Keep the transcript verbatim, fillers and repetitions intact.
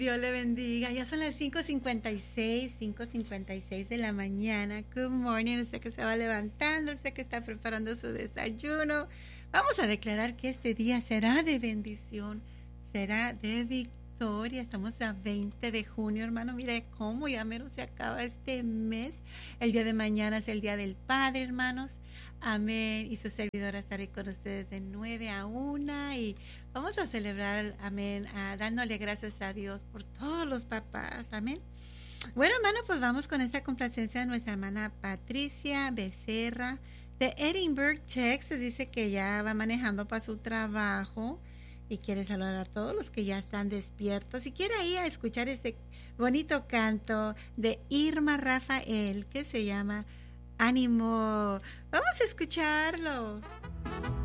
Dios le bendiga. Ya son las cinco cincuenta y seis, cinco cincuenta y seis de la mañana. Good morning. Usted que se va levantando, usted que está preparando su desayuno. Vamos a declarar que este día será de bendición, será de victoria. Estamos a veinte de junio, hermano. Mire cómo ya menos se acaba este mes. El día de mañana es el Día del Padre, hermanos. Amén. Y su servidora estaré con ustedes de nueve a una y vamos a celebrar, amén, a, dándole gracias a Dios por todos los papás, amén. Bueno, hermano, pues vamos con esta complacencia de nuestra hermana Patricia Becerra de Edinburgh, Texas. Dice que ya va manejando para su trabajo y quiere saludar a todos los que ya están despiertos y quiere ir a escuchar este bonito canto de Irma Rafael que se llama Ánimo. Vamos a escucharlo.